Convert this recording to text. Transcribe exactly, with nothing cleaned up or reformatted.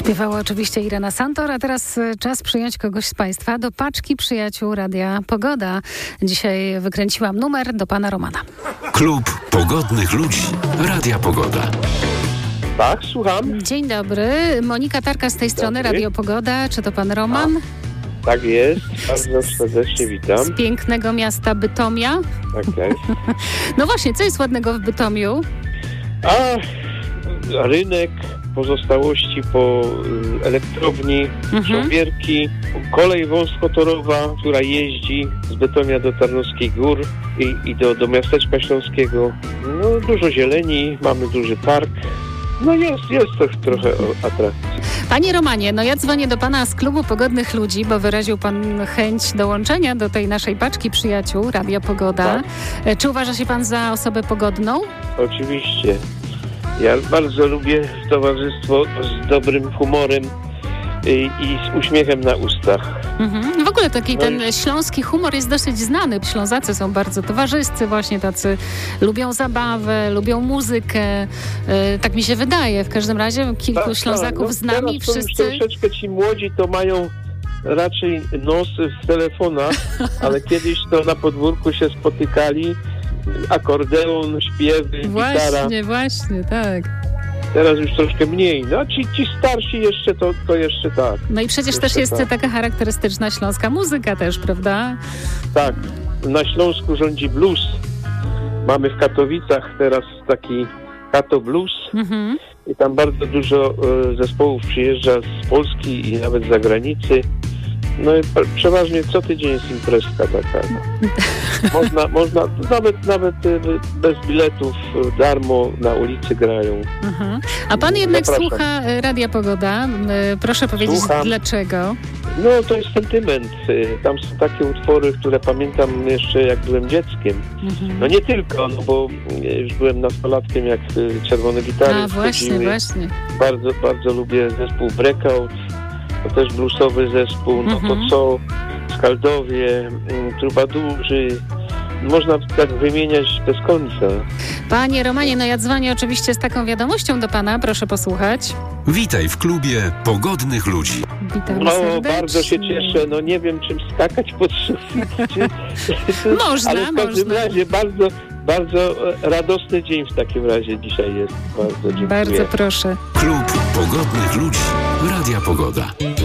Śpiewała oczywiście Irena Santor, a teraz czas przyjąć kogoś z Państwa do paczki przyjaciół Radia Pogoda. Dzisiaj wykręciłam numer do pana Romana. Klub Pogodnych Ludzi Radia Pogoda. Tak, słucham. Dzień dobry. Monika Tarka z tej strony, Radio Pogoda. Czy to pan Roman? A, tak jest. Bardzo serdecznie witam. Z pięknego miasta Bytomia. Tak jest. No właśnie, co jest ładnego w Bytomiu? A rynek, pozostałości po elektrowni, mhm. Szambierki, kolej wąskotorowa, która jeździ z Bytomia do Tarnowskich Gór i, i do, do miasteczka śląskiego. No, dużo zieleni, mamy duży park. No jest, jest to trochę atrakcji. Panie Romanie, no ja dzwonię do pana z Klubu Pogodnych Ludzi, bo wyraził pan chęć dołączenia do tej naszej paczki przyjaciół Radia Pogoda. Tak. Czy uważa się pan za osobę pogodną? Oczywiście. Ja bardzo lubię towarzystwo z dobrym humorem i, i z uśmiechem na ustach. Mhm. W ogóle taki no ten i... śląski humor jest dosyć znany. Ślązacy są bardzo towarzyscy, właśnie tacy lubią zabawę, lubią muzykę. Yy, tak mi się wydaje. W każdym razie kilku tak, Ślązaków tak. No, z nami. Teraz Wszyscy... troszeczkę ci młodzi to mają raczej nos w telefonach, ale kiedyś to na podwórku się spotykali. Akordeon, śpiewy, właśnie, gitara. Właśnie, właśnie, tak. Teraz już troszkę mniej. No ci, ci starsi jeszcze to, to jeszcze tak. No i przecież jeszcze też jest tak. taka charakterystyczna śląska muzyka też, prawda? Tak. Na Śląsku rządzi blues. Mamy w Katowicach teraz taki Kato Blues. Mhm. I tam bardzo dużo y, zespołów przyjeżdża z Polski i nawet z zagranicy. No i przeważnie co tydzień jest imprezka taka. No. Można, można nawet, nawet bez biletów, darmo na ulicy grają. Mhm. A pan jednak Zapraszam. Słucha Radia Pogoda. Proszę powiedzieć, Słucham. Dlaczego? No to jest sentyment. Tam są takie utwory, które pamiętam jeszcze jak byłem dzieckiem. Mhm. No nie tylko, no bo już byłem nastolatkiem, jak Czerwone Gitary A właśnie, wchodziły. właśnie. Bardzo, bardzo lubię zespół Breakout. To też bluesowy zespół, no to co, Skaldowie, Trubadurzy, można tak wymieniać bez końca. Panie Romanie, no ja dzwonię oczywiście z taką wiadomością do pana, proszę posłuchać. Witaj w klubie Pogodnych Ludzi. Witam no, serdecznie. Bardzo się cieszę, no nie wiem czym skakać pod sufit, czy, czy, można, ale w każdym można. razie bardzo, bardzo radosny dzień w takim razie dzisiaj jest. Bardzo dziękuję. Bardzo proszę. Klub Pogodnych Ludzi Radia Pogoda.